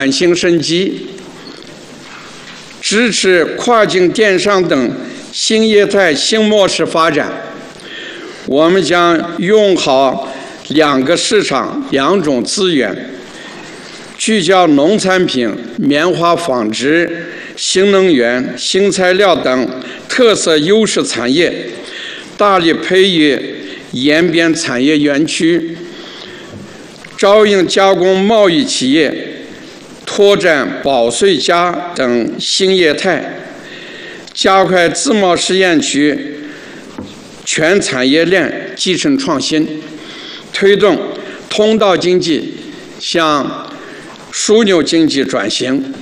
新生机，支持跨境电商等新业态新模式发展。我们将用好2个市场、2种资源，聚焦农产品、棉花纺织、新能源、新材料等特色优势产业，大力培育沿边产业园区，招引加工贸易企业，拓展保税加等新业态，加快自贸试验区全产业链集成创新，推动通道经济向枢纽经济转型，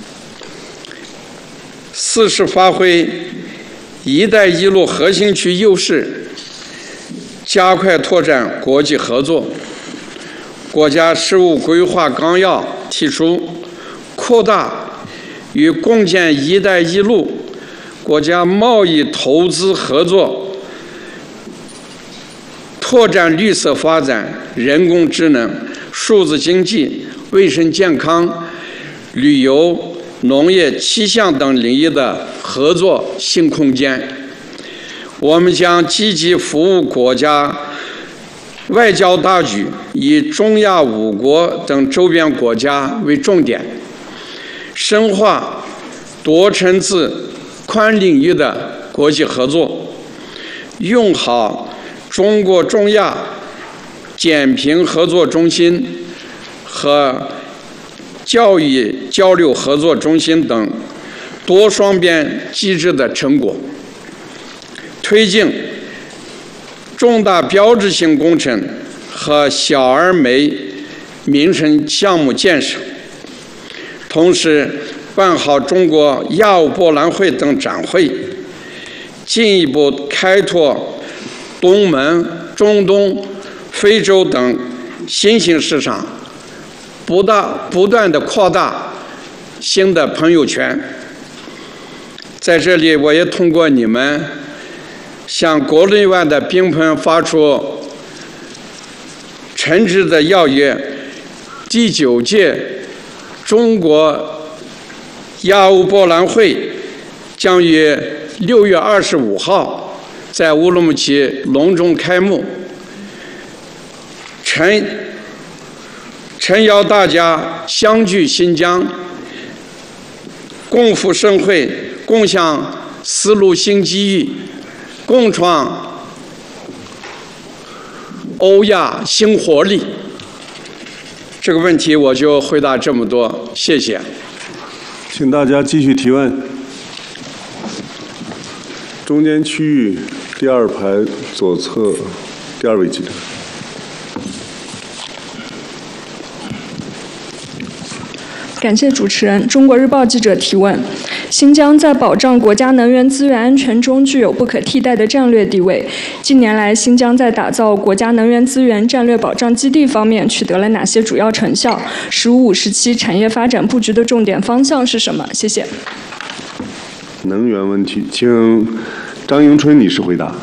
适时发挥“一带一路”核心区优势，加快拓展国际合作。国家实务规划纲要提出，扩大与共建“一带一路”国家贸易投资合作，拓展绿色发展、人工智能、数字经济、卫生健康、旅游、农业、气象等领域的合作新空间。我们将积极服务国家外交大局，以中亚5国等周边国家为重点，深化多层次、宽领域的国际合作，用好中国中亚减贫合作中心和教育交流合作中心等多双边机制的成果，推进重大标志性工程和小而美民生项目建设，同时办好中国亚欧博览会等展会，进一步开拓东盟、中东、非洲等新兴市场，不断地扩大新的朋友圈。在这里，我也通过你们向国内外的宾朋发出诚挚的邀约：第9届中国亚欧博览会将于6月25号在乌鲁木齐隆重开幕，诚邀大家相聚新疆，共赴盛会，共享丝路新机遇，共创欧亚新活力。这个问题我就回答这么多，谢谢。 请大家继续提问。中间区域第2排左侧第2位记者。 感谢主持人。中国日报记者提问：新疆在保障国家能源资源安全中具有不可替代的战略地位。近年来，新疆在打造国家能源资源战略保障基地方面取得了哪些主要成效？“15-5时期产业发展布局的重点方向是什么？”谢谢。 能源问题，请张迎春女士回答。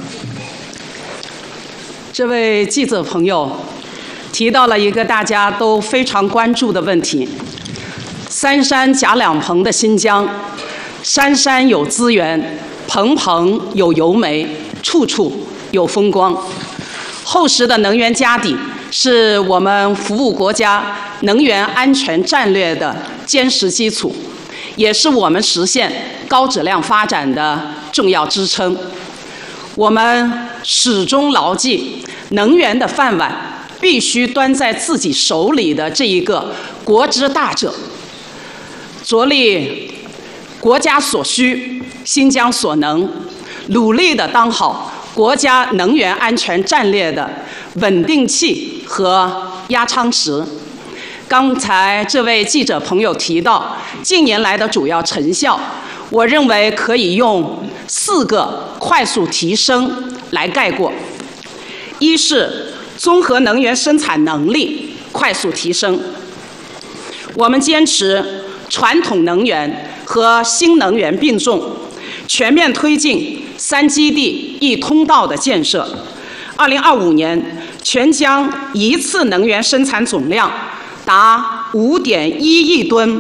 这位记者朋友提到了一个大家都非常关注的问题。3山夹2棚的新疆，山山有资源，棚棚有油煤，处处有风光。厚实的能源家底是我们服务国家能源安全战略的坚实基础，也是我们实现高质量发展的重要支撑。我们始终牢记，能源的饭碗必须端在自己手里的这一个国之大者，着力国家所需，新疆所能，努力地当好国家能源安全战略的稳定器和压舱石。刚才这位记者朋友提到近年来的主要成效，我认为可以用4个快速提升来概括。一是综合能源生产能力快速提升，我们坚持传统能源和新能源并重，全面推进3基地1通道的建设。2025年，全疆一次能源生产总量达5.1亿吨